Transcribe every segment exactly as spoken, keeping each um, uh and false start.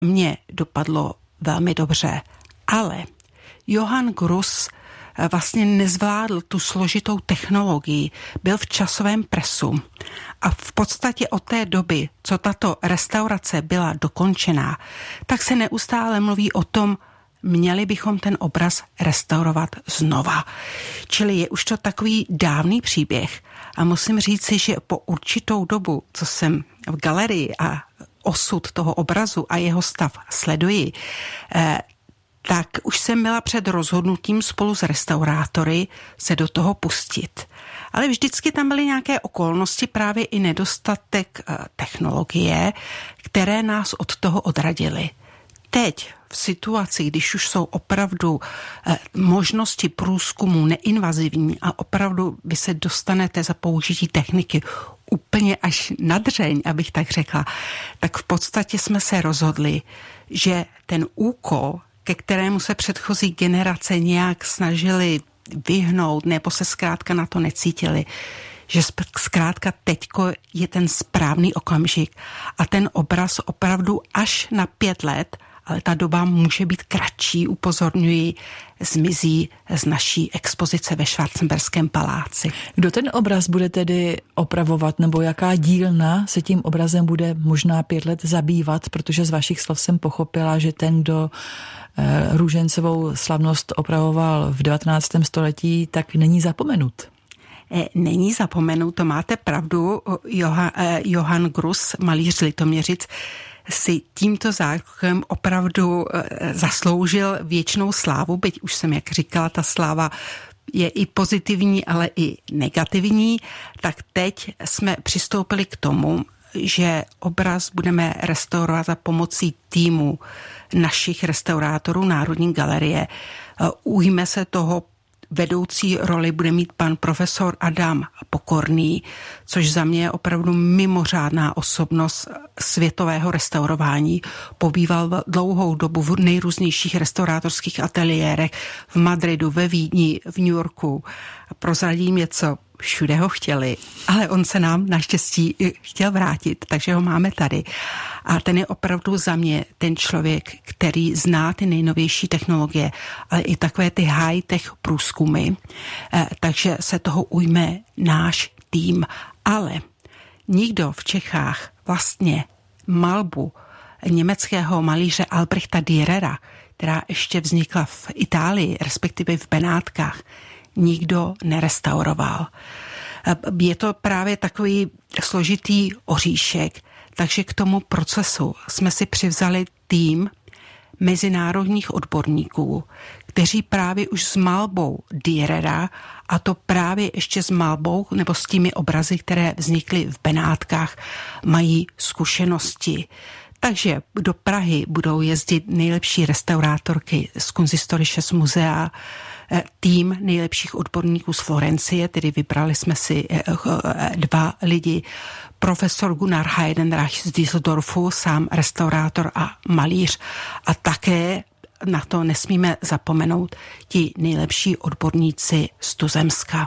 Mně dopadlo velmi dobře, ale Johann Gruss vlastně nezvládl tu složitou technologii, byl v časovém presu a v podstatě od té doby, co tato restaurace byla dokončená, tak se neustále mluví o tom, měli bychom ten obraz restaurovat znova. Čili je už to takový dávný příběh a musím říci, že po určitou dobu, co jsem v galerii a osud toho obrazu a jeho stav sleduji, eh, tak už jsem byla před rozhodnutím spolu s restaurátory se do toho pustit. Ale vždycky tam byly nějaké okolnosti, právě i nedostatek eh, technologie, které nás od toho odradily. Teď v situaci, když už jsou opravdu eh, možnosti průzkumu neinvazivní a opravdu vy se dostanete za použití techniky úplně až na dřeň, abych tak řekla, tak v podstatě jsme se rozhodli, že ten úkol, ke kterému se předchozí generace nějak snažili vyhnout nebo se zkrátka na to necítili, že zkrátka teďko je ten správný okamžik a ten obraz opravdu až na pět let, ale ta doba může být kratší, upozorňuji, zmizí z naší expozice ve Schwarzenberském paláci. Kdo ten obraz bude tedy opravovat, nebo jaká dílna se tím obrazem bude možná pět let zabývat, protože z vašich slov jsem pochopila, že ten, kdo eh, Růžencovou slavnost opravoval v devatenáctém století, tak není zapomenut. Není zapomenut, to máte pravdu. Johann, eh, Johann Gruss, malíř z Litoměřic, si tímto zákrokem opravdu e, zasloužil věčnou slávu, byť už jsem, jak říkala, ta sláva je i pozitivní, ale i negativní, tak teď jsme přistoupili k tomu, že obraz budeme restaurovat za pomocí týmu našich restaurátorů Národní galerie. E, ujme se toho vedoucí roli bude mít pan profesor Adam Pokorný, což za mě je opravdu mimořádná osobnost světového restaurování. Pobýval dlouhou dobu v nejrůznějších restaurátorských ateliérech v Madridu, ve Vídni, v New Yorku. Prozradím něco, všude ho chtěli, ale on se nám naštěstí chtěl vrátit, takže ho máme tady. A ten je opravdu za mě ten člověk, který zná ty nejnovější technologie, ale i takové ty high-tech průzkumy, takže se toho ujme náš tým. Ale nikdo v Čechách vlastně malbu německého malíře Albrechta Dürera, která ještě vznikla v Itálii, respektive v Benátkách, nikdo nerestauroval. Je to právě takový složitý oříšek, takže k tomu procesu jsme si přivzali tým mezinárodních odborníků, kteří právě už s malbou Dürera, a to právě ještě s malbou nebo s těmi obrazy, které vznikly v Benátkách, mají zkušenosti. Takže do Prahy budou jezdit nejlepší restaurátorky z Kunsthistorisches Muzea, tým nejlepších odborníků z Florencie, tedy vybrali jsme si dva lidi, profesor Gunnar Heidenreich z Düsseldorfu, sám restaurátor a malíř, a také na to nesmíme zapomenout ti nejlepší odborníci z tuzemska.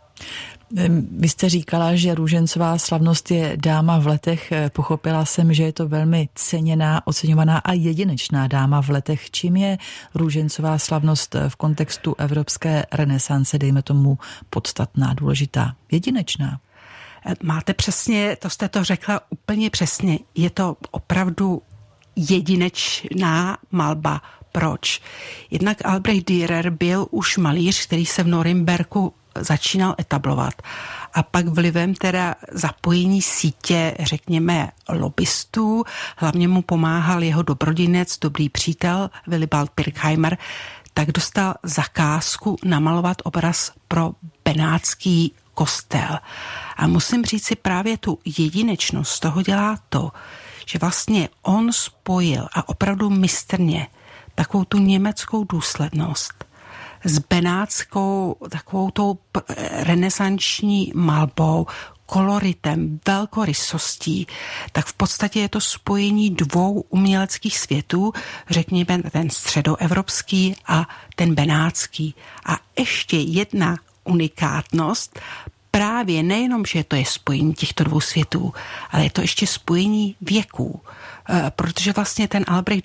Vy jste říkala, že Růžencová slavnost je dáma v letech. Pochopila jsem, že je to velmi ceněná, oceňovaná a jedinečná dáma v letech. Čím je Růžencová slavnost v kontextu evropské renesance, dejme tomu, podstatná, důležitá, jedinečná? Máte přesně, to jste to řekla úplně přesně. Je to opravdu jedinečná malba. Proč? Jednak Albrecht Dürer byl už malíř, který se v Norimberku začínal etablovat. A pak vlivem teda zapojení sítě, řekněme, lobbystů, hlavně mu pomáhal jeho dobrodinec, dobrý přítel Willibald Pirkheimer, tak dostal zakázku namalovat obraz pro benátský kostel. A musím říct si, právě tu jedinečnost z toho dělá to, že vlastně on spojil a opravdu mistrně takovou tu německou důslednost s benátskou takovou tou renesanční malbou, koloritem, velkorysostí, tak v podstatě je to spojení dvou uměleckých světů, řekněme ten středoevropský a ten benátský. A ještě jedna unikátnost, právě nejenom, že to je spojení těchto dvou světů, ale je to ještě spojení věků, protože vlastně ten Albrecht